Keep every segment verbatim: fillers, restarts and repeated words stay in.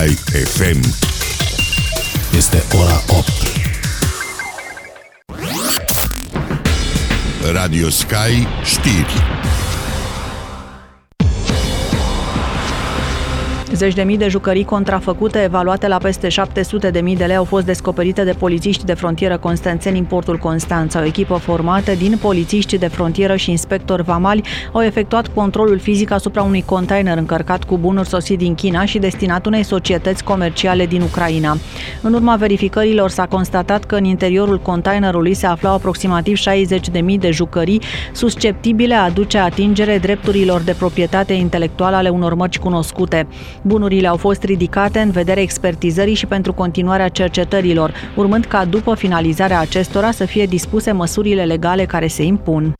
Sky F M. Este ora opt. Radio Sky știri. Zeci de mii de jucării contrafăcute, evaluate la peste șapte sute de mii de lei, au fost descoperite de polițiști de frontieră constanțeni în portul Constanța. O echipă formată din polițiști de frontieră și inspectori vamali au efectuat controlul fizic asupra unui container încărcat cu bunuri sosit din China și destinat unei societăți comerciale din Ucraina. În urma verificărilor s-a constatat că în interiorul containerului se aflau aproximativ șaizeci de mii de jucării susceptibile a aduce atingere drepturilor de proprietate intelectuală ale unor mărci cunoscute. Bunurile au fost ridicate în vederea expertizării și pentru continuarea cercetărilor, urmând ca după finalizarea acestora să fie dispuse măsurile legale care se impun.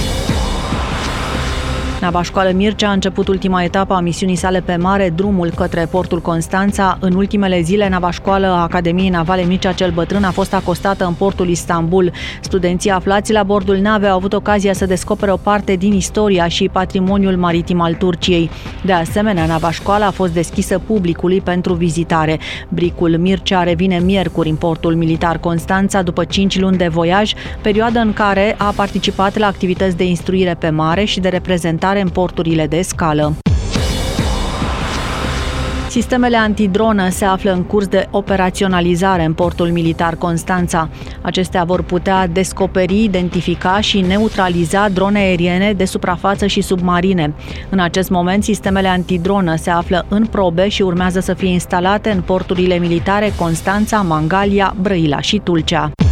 Navașcoală Mircea a început ultima etapă a misiunii sale pe mare, drumul către portul Constanța. În ultimele zile, Navașcoală Academiei Navale Mircea cel Bătrân a fost acostată în portul Istanbul. Studenții aflați la bordul navei au avut ocazia să descopere o parte din istoria și patrimoniul maritim al Turciei. De asemenea, Navașcoala a fost deschisă publicului pentru vizitare. Bricul Mircea revine miercuri în portul militar Constanța după cinci luni de voiaj, perioadă în care a participat la activități de instruire pe mare și de reprezentare în porturile de scală. Sistemele antidronă se află în curs de operaționalizare în portul militar Constanța. Acestea vor putea descoperi, identifica și neutraliza drone aeriene de suprafață și submarine. În acest moment, sistemele antidronă se află în probe și urmează să fie instalate în porturile militare Constanța, Mangalia, Brăila și Tulcea.